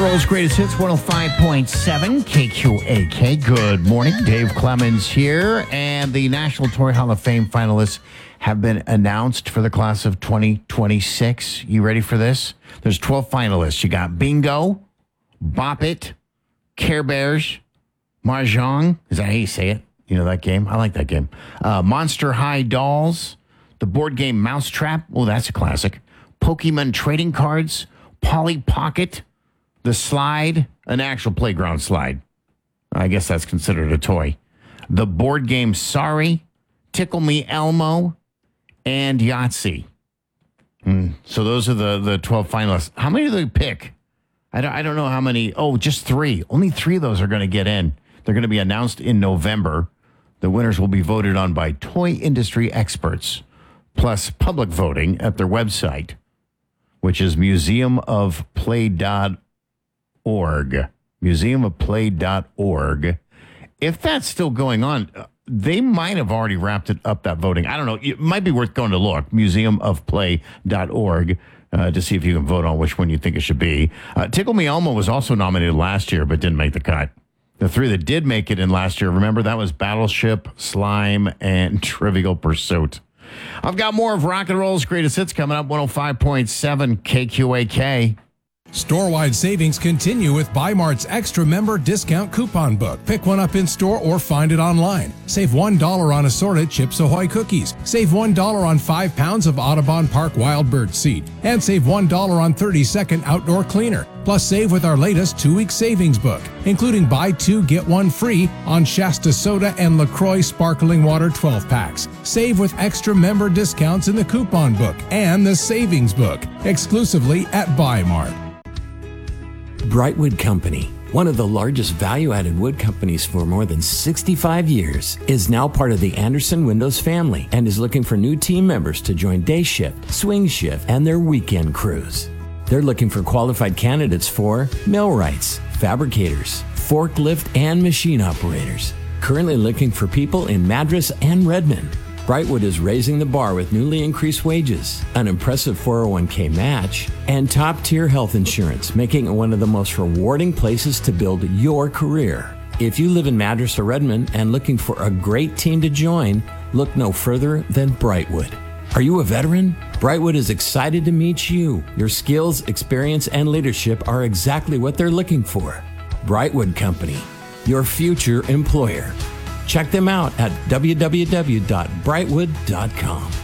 World's Greatest Hits, 105.7 KQAK. Good morning. Dave Clemens here. And the National Toy Hall of Fame finalists have been announced for the class of 2026. You ready for this? There's 12 finalists. You got Bingo, Bop It, Care Bears, Mahjong. Is that how you say it? You know that game? I like that game. Monster High Dolls, the board game Mousetrap. Oh, that's a classic. Pokemon Trading Cards, Polly Pocket, the Slide, an actual playground slide. I guess that's considered a toy. The board game Sorry, Tickle Me Elmo, and Yahtzee. So those are the 12 finalists. How many do they pick? I don't know how many. Oh, just 3. Only 3 of those are going to get in. They're going to be announced in November. The winners will be voted on by toy industry experts, plus public voting at their website, which is museumofplay.org. Museumofplay.org. If that's still going on, they might have already wrapped up that voting. I don't know. It might be worth going to look. Museumofplay.org to see if you can vote on which one you think it should be. Tickle Me Elmo was also nominated last year, but didn't make the cut. The 3 that did make it in last year, remember, that was Battleship, Slime, and Trivial Pursuit. I've got more of Rock and Roll's Greatest Hits coming up, 105.7 KQAK. Store-wide savings continue with Bi-Mart's Extra Member Discount Coupon Book. Pick one up in store or find it online. Save $1 on assorted Chips Ahoy cookies. Save $1 on 5 pounds of Audubon Park Wild Bird seed. And save $1 on 30-second outdoor cleaner. Plus, save with our latest 2-week savings book, including buy 2, get 1 free on Shasta Soda and LaCroix Sparkling Water 12-packs. Save with extra member discounts in the coupon book and the savings book, exclusively at Bi-Mart. Brightwood Company, one of the largest value-added wood companies for more than 65 years, is now part of the Anderson Windows family and is looking for new team members to join day shift, swing shift, and their weekend crews. They're looking for qualified candidates for millwrights, fabricators, forklift, and machine operators. Currently looking for people in Madras and Redmond. Brightwood is raising the bar with newly increased wages, an impressive 401k match, and top-tier health insurance, making it one of the most rewarding places to build your career. If you live in Madras or Redmond and looking for a great team to join, look no further than Brightwood. Are you a veteran? Brightwood is excited to meet you. Your skills, experience, and leadership are exactly what they're looking for. Brightwood Company, your future employer. Check them out at www.brightwood.com.